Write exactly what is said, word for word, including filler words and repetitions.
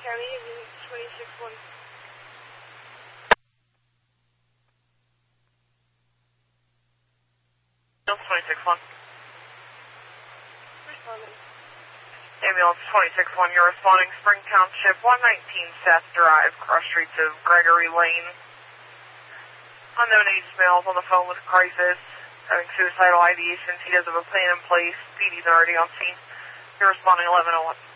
County, unit twenty-six one. twenty-six one. Responding. Ambulance twenty-six one, you're responding Spring Township, one nineteen Seth Drive, cross streets of Gregory Lane. Unknown age males on the phone with crisis, having suicidal ideation. He does have a plan in place. P D's already on scene. You're responding eleven oh one.